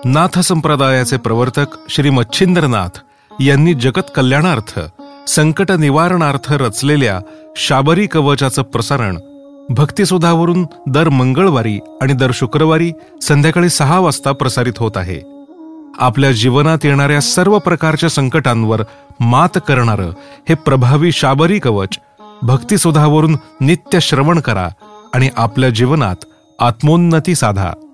नाथ संप्रदायाचे प्रवर्तक श्री मच्छिंद्रनाथ यांनी जगत कल्याणार्थ, संकट निवारणार्थ रचलेल्या शाबरी कवचाचं प्रसारण भक्तिसुधावरून दर मंगळवारी आणि दर शुक्रवारी संध्याकाळी 6 वाजता प्रसारित होत आहे. आपल्या जीवनात येणाऱ्या सर्व प्रकारच्या संकटांवर मात करणारं हे प्रभावी शाबरी कवच भक्तिसुधावरून नित्य श्रवण करा आणि आपल्या जीवनात आत्मोन्नती साधा.